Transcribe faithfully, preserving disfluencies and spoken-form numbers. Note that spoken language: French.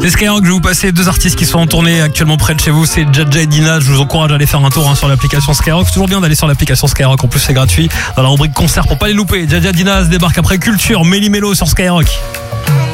Les Skyrock, je vais vous passer deux artistes qui sont en tournée actuellement près de chez vous. C'est Jaja et Dina. Je vous encourage à aller faire un tour hein, sur l'application Skyrock. C'est toujours bien d'aller sur l'application Skyrock. En plus, c'est gratuit. Dans la rubrique concert pour pas les louper. Jaja et Dina se débarquent après Culture. Méli Mélo sur Skyrock.